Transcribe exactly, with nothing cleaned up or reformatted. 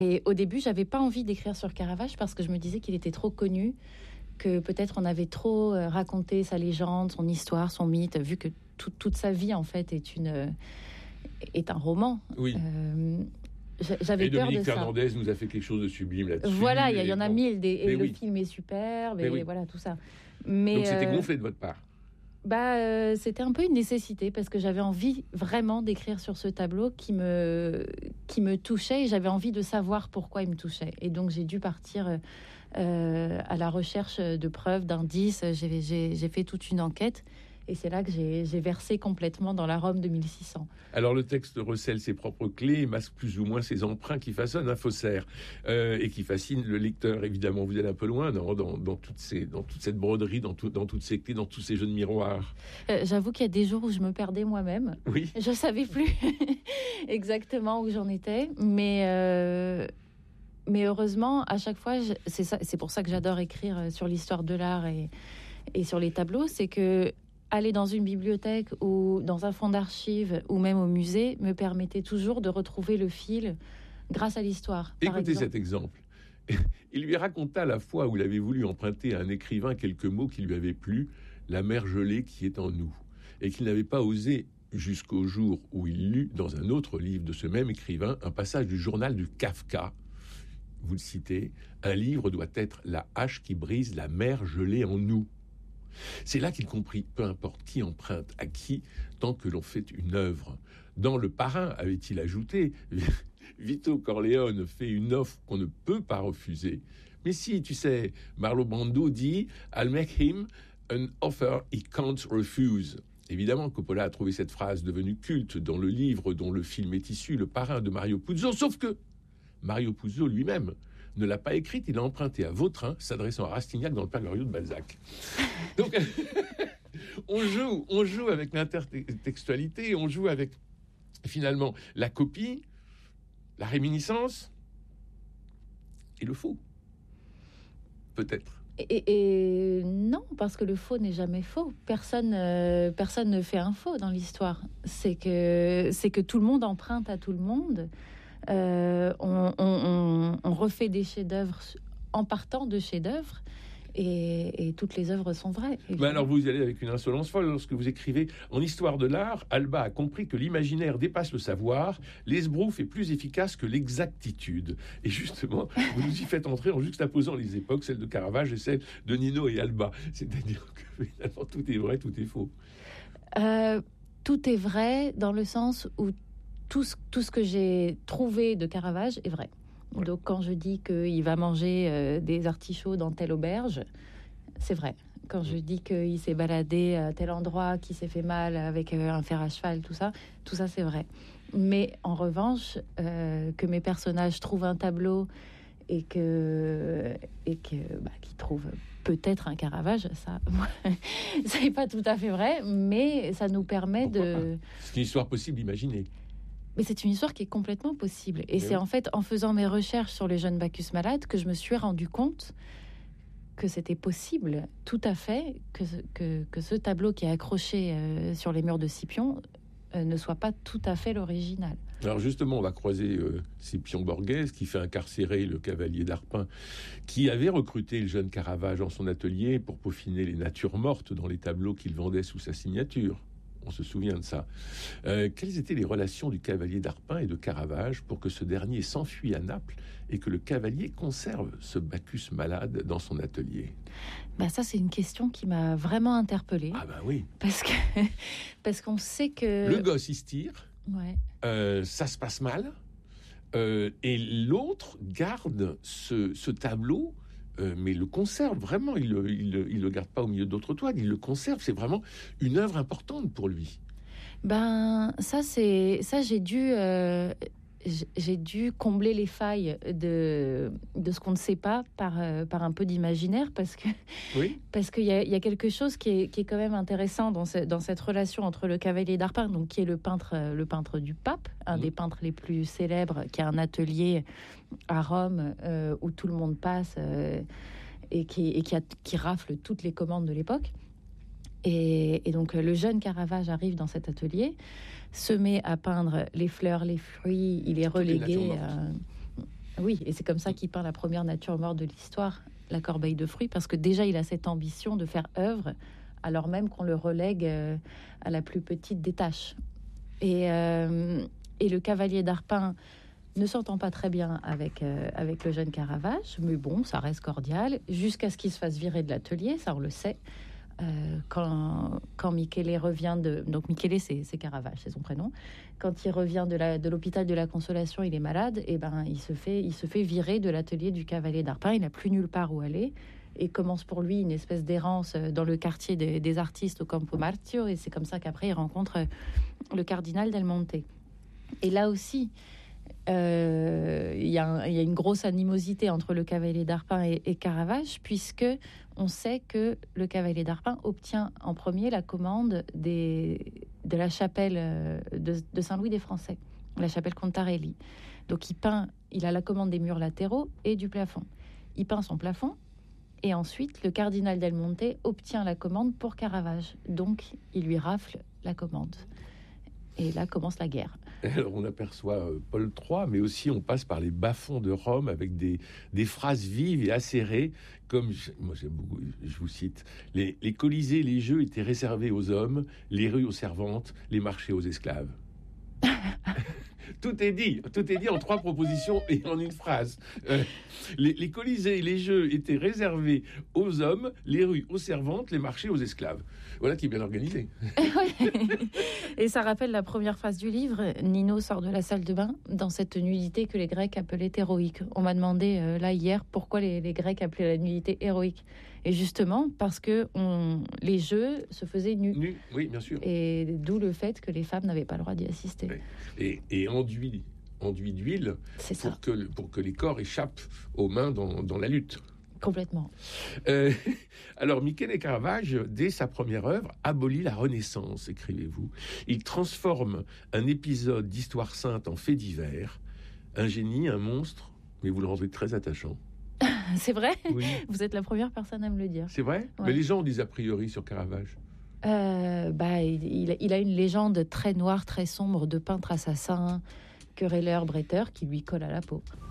Et au début, j'avais pas envie d'écrire sur Caravage parce que je me disais qu'il était trop connu, que peut-être on avait trop raconté sa légende, son histoire, son mythe, vu que tout, toute sa vie en fait est une est un roman. Oui. Euh, j'avais et peur de Dominique ça. Fernandez nous a fait quelque chose de sublime là-dessus. Voilà, il y, y en a bon. mille. Des, et Mais le oui. film est superbe, Mais et oui. voilà tout ça. Mais donc c'était euh, gonflé de votre part. Bah, euh, c'était un peu une nécessité parce que j'avais envie vraiment d'écrire sur ce tableau qui me, qui me touchait et j'avais envie de savoir pourquoi il me touchait. Et donc, j'ai dû partir euh, à la recherche de preuves, d'indices. J'ai, j'ai, j'ai fait toute une enquête et c'est là que j'ai, j'ai versé complètement dans la Rome de mille six cents. Alors, le texte recèle ses propres clés, masque plus ou moins ses emprunts qui façonnent un faussaire euh, et qui fascinent le lecteur. Évidemment, vous allez un peu loin non, dans, dans, toutes ces, dans toute cette broderie, dans, tout, dans toutes ces clés, dans tous ces jeux de miroirs. Euh, j'avoue qu'il y a des jours où je me perdais moi-même. Oui. Je savais plus exactement où j'en étais, mais... Euh... Mais heureusement, à chaque fois, je, c'est, ça, c'est pour ça que j'adore écrire sur l'histoire de l'art et, et sur les tableaux, c'est que aller dans une bibliothèque ou dans un fonds d'archives ou même au musée me permettait toujours de retrouver le fil grâce à l'histoire. Écoutez cet exemple. Il lui raconta la fois où il avait voulu emprunter à un écrivain quelques mots qui lui avaient plu, la mer gelée qui est en nous, et qu'il n'avait pas osé jusqu'au jour où il lut dans un autre livre de ce même écrivain un passage du journal du Kafka. Vous le citez, un livre doit être la hache qui brise la mer gelée en nous. C'est là qu'il comprit, peu importe qui emprunte à qui, tant que l'on fait une œuvre. Dans Le Parrain, avait-il ajouté, Vito Corleone fait une offre qu'on ne peut pas refuser. Mais si, tu sais, Marlon Brando dit « I'll make him an offer he can't refuse ». Évidemment, Coppola a trouvé cette phrase devenue culte dans le livre dont le film est issu, Le Parrain de Mario Puzo, sauf que Mario Puzo lui-même ne l'a pas écrite, il l'a emprunté à Vautrin, s'adressant à Rastignac dans le Père Goriot de Balzac. Donc, on joue, on joue avec l'intertextualité, on joue avec, finalement, la copie, la réminiscence et le faux. Peut-être. Et, et non, parce que le faux n'est jamais faux. Personne, euh, personne ne fait un faux dans l'histoire. C'est que, c'est que tout le monde emprunte à tout le monde. Euh, on, on, on refait des chefs-d'œuvre en partant de chefs-d'œuvre et, et toutes les œuvres sont vraies. Mais alors vous y allez avec une insolence folle lorsque vous écrivez en histoire de l'art, Alba a compris que l'imaginaire dépasse le savoir, l'esbrouf est plus efficace que l'exactitude. Et justement, vous nous y faites entrer en juxtaposant les époques, celle de Caravage et celle de Nino et Alba. C'est-à-dire que finalement tout est vrai, tout est faux. Euh, tout est vrai dans le sens où Tout ce, tout ce que j'ai trouvé de Caravage est vrai. Ouais. Donc, quand je dis qu'il va manger euh, des artichauts dans telle auberge, c'est vrai. Quand je dis qu'il s'est baladé à tel endroit, qu'il s'est fait mal avec euh, un fer à cheval, tout ça, tout ça, c'est vrai. Mais en revanche, euh, que mes personnages trouvent un tableau et que et que bah, qu'ils trouvent peut-être un Caravage, ça, c'est pas tout à fait vrai, mais ça nous permet Pourquoi de. Pas c'est une histoire possible, imaginez. Mais c'est une histoire qui est complètement possible. Et Mais c'est oui. en fait en faisant mes recherches sur le jeune Bacchus malade que je me suis rendu compte que c'était possible, tout à fait, que, que, que ce tableau qui est accroché euh, sur les murs de Scipion euh, ne soit pas tout à fait l'original. Alors justement, on va croiser euh, Scipion Borghese, qui fait incarcérer le cavalier d'Arpin, qui avait recruté le jeune Caravage en son atelier pour peaufiner les natures mortes dans les tableaux qu'il vendait sous sa signature. On se souvient de ça. Euh, quelles étaient les relations du cavalier d'Arpin et de Caravage pour que ce dernier s'enfuit à Naples et que le cavalier conserve ce Bacchus malade dans son atelier ? Bah ça, c'est une question qui m'a vraiment interpellée. Ah bah oui. Parce que parce qu'on sait que... Le gosse, il se tire. Ouais. Euh, ça se passe mal. Euh, et l'autre garde ce, ce tableau... Euh, mais il le conserve vraiment, il ne il, il, il le garde pas au milieu d'autres toiles, il le conserve, c'est vraiment une œuvre importante pour lui. Ben, ça, c'est, ça j'ai dû, euh, j'ai dû combler les failles de, de ce qu'on ne sait pas par, euh, par un peu d'imaginaire, parce que, oui. parce qu'il y a, il y a quelque chose qui est, qui est quand même intéressant dans, ce, dans cette relation entre le cavalier d'Arpin, donc qui est le peintre, le peintre du pape, un mmh. des peintres les plus célèbres, qui a un atelier à Rome euh, où tout le monde passe euh, et, qui, et qui, a, qui rafle toutes les commandes de l'époque. Et, et donc le jeune Caravage arrive dans cet atelier, se met à peindre les fleurs, les fruits, il est relégué. À... Oui, et c'est comme ça qu'il peint la première nature morte de l'histoire, la corbeille de fruits, parce que déjà il a cette ambition de faire œuvre, alors même qu'on le relègue euh, à la plus petite des tâches. Et, euh, et le cavalier d'Arpin ne s'entend pas très bien avec, euh, avec le jeune Caravage, mais bon, ça reste cordial, jusqu'à ce qu'il se fasse virer de l'atelier, ça on le sait. Euh, quand, quand Michele revient de... Donc Michele, c'est, c'est Caravage, c'est son prénom. Quand il revient de, la, de l'hôpital de la Consolation, il est malade, et ben, il, se fait, il se fait virer de l'atelier du cavalier d'Arpin, il n'a plus nulle part où aller, et commence pour lui une espèce d'errance dans le quartier des, des artistes au Campo Marzio, et c'est comme ça qu'après il rencontre le cardinal Del Monte. Et là aussi, euh, il y, y a une grosse animosité entre le cavalier d'Arpin et, et Caravage, puisque on sait que le cavalier d'Arpin obtient en premier la commande des, de la chapelle de, de Saint-Louis des Français, la chapelle Contarelli. Donc il peint, il a la commande des murs latéraux et du plafond. Il peint son plafond, et ensuite le cardinal Del Monte obtient la commande pour Caravage. Donc il lui rafle la commande. Et là commence la guerre. Alors on aperçoit Paul trois, mais aussi on passe par les bas-fonds de Rome avec des, des phrases vives et acérées, comme, moi j'aime beaucoup, je vous cite, les, les colisées, les jeux étaient réservés aux hommes, les rues aux servantes, les marchés aux esclaves. Tout est dit, tout est dit en trois propositions et en une phrase. Euh, les, les colisées et les jeux étaient réservés aux hommes, les rues aux servantes, les marchés aux esclaves. Voilà qui est bien organisé. Et ça rappelle la première phrase du livre. Nino sort de la salle de bain dans cette nudité que les Grecs appelaient héroïque. On m'a demandé euh, là hier pourquoi les, les Grecs appelaient la nudité héroïque. Et justement parce que on, les jeux se faisaient nus. Nus, oui, bien sûr. Et d'où le fait que les femmes n'avaient pas le droit d'y assister. Et, et enduit, enduit d'huile C'est pour ça. que, pour que les corps échappent aux mains dans, dans la lutte. Complètement. Euh, alors, Michele Caravage, dès sa première œuvre, abolit la Renaissance, écrivez-vous. Il transforme un épisode d'histoire sainte en fait divers. Un génie, un monstre, mais vous le rendez très attachant. C'est vrai ? Oui. Vous êtes la première personne à me le dire. C'est vrai ? Ouais. Mais les gens ont des a priori sur Caravage. Euh, bah, il, il a une légende très noire, très sombre de peintre assassin, querelleur, bretteur qui lui colle à la peau.